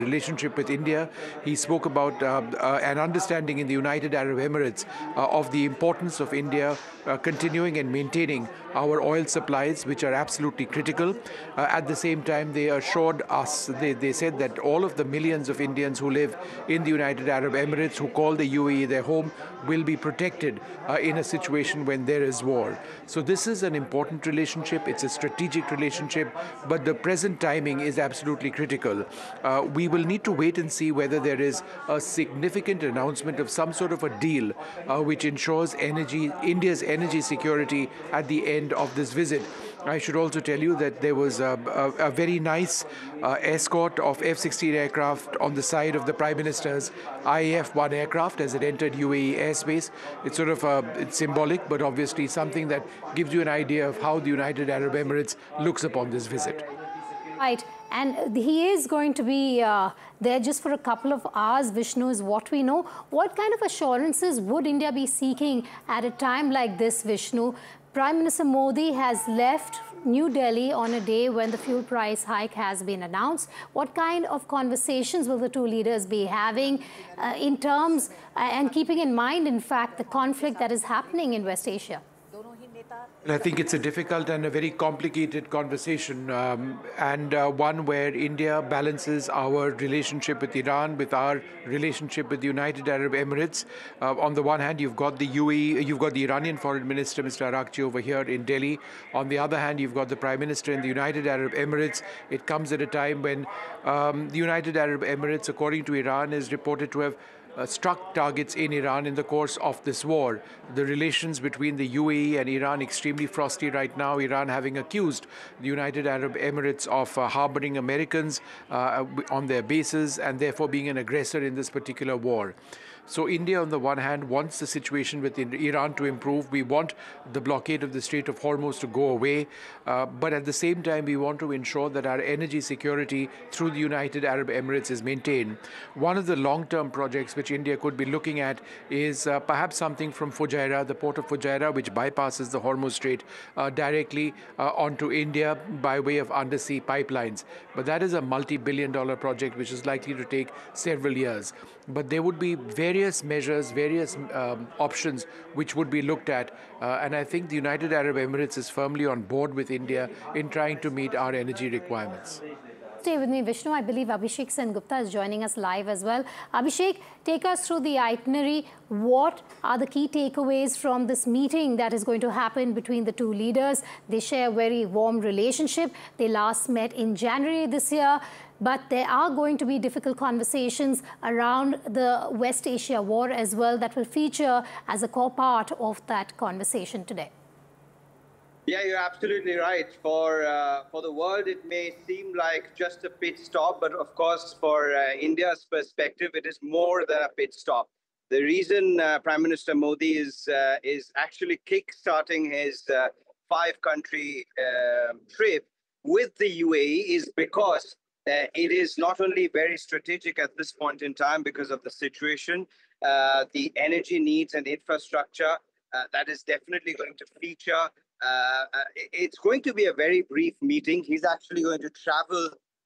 relationship with India. He spoke about an understanding in the United Arab Emirates of the importance of India continuing and maintaining our oil supplies, which are absolutely critical. At the same time, they assured us, they said that all of the millions of Indians who live in the United Arab Emirates, who call the UAE their home, will be protected in a situation when there is war. So this is an important relationship. It's a strategic relationship, but the present timing is absolutely critical. We will need to wait and see whether there is a significant announcement of some sort of a deal which ensures India's energy security at the end of this visit. I should also tell you that there was a very nice escort of F-16 aircraft on the side of the Prime Minister's IAF-1 aircraft as it entered UAE airspace. It's sort of it's symbolic, but obviously something that gives you an idea of how the United Arab Emirates looks upon this visit. Right, and he is going to be there just for a couple of hours, Vishnu, is what we know. What kind of assurances would India be seeking at a time like this, Vishnu? Prime Minister Modi has left New Delhi on a day when the fuel price hike has been announced. What kind of conversations will the two leaders be having in terms and keeping in mind, in fact, the conflict that is happening in West Asia? I think it's a difficult and a very complicated conversation, and one where India balances our relationship with Iran with our relationship with the United Arab Emirates. On the one hand, you've got the UAE, you've got the Iranian Foreign Minister, Mr. Araghchi, over here in Delhi. On the other hand, you've got the Prime Minister in the United Arab Emirates. It comes at a time when the United Arab Emirates, according to Iran, is reported to have struck targets in Iran in the course of this war. The relations between the UAE and Iran extremely frosty right now, Iran having accused the United Arab Emirates of harboring Americans on their bases and therefore being an aggressor in this particular war. So India, on the one hand, wants the situation with Iran to improve. We want the blockade of the Strait of Hormuz to go away. But at the same time, we want to ensure that our energy security through the United Arab Emirates is maintained. One of the long-term projects which India could be looking at is perhaps something from Fujairah, the port of Fujairah, which bypasses the Hormuz Strait directly onto India by way of undersea pipelines. But that is a multi-billion-dollar project which is likely to take several years. But there would be various measures, various options which would be looked at. And I think the United Arab Emirates is firmly on board with India in trying to meet our energy requirements. Stay with me, Vishnu. I believe Abhishek Sengupta is joining us live as well. Abhishek, take us through the itinerary. What are the key takeaways from this meeting that is going to happen between the two leaders? They share a very warm relationship. They last met in January this year. But there are going to be difficult conversations around the West Asia war as well that will feature as a core part of that conversation today. Yeah, you're absolutely right. For the world, it may seem like just a pit stop, but of course, for India's perspective, it is more than a pit stop. The reason Prime Minister Modi is actually kick-starting his five-country trip with the UAE is because it is not only very strategic at this point in time because of the situation, the energy needs and infrastructure that is definitely going to feature. It's going to be a very brief meeting. He's actually going to travel,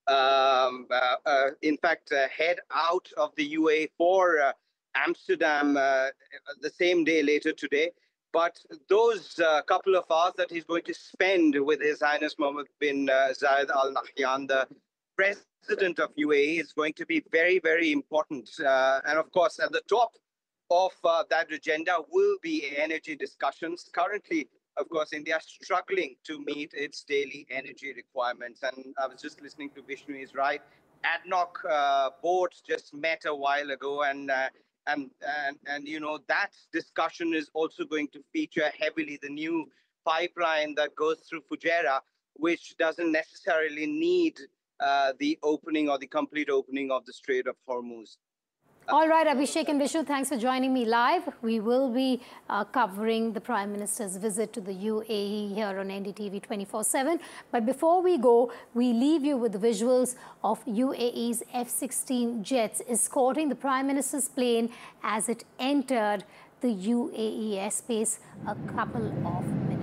in fact, head out of the UAE for Amsterdam the same day later today. But those couple of hours that he's going to spend with His Highness Mohammed bin Zayed Al Nahyan, the President of UAE, is going to be very, very important. And of course, at the top of that agenda will be energy discussions. Currently, of course, India is struggling to meet its daily energy requirements. And I was just listening to Vishnu, he's right. ADNOC board just met a while ago, and you know, that discussion is also going to feature heavily the new pipeline that goes through Fujairah, which doesn't necessarily need the opening or the complete opening of the Strait of Hormuz. All right, Abhishek and Vishnu, thanks for joining me live. We will be covering the Prime Minister's visit to the UAE here on NDTV 24/7. But before we go, we leave you with the visuals of UAE's F-16 jets escorting the Prime Minister's plane as it entered the UAE airspace a couple of minutes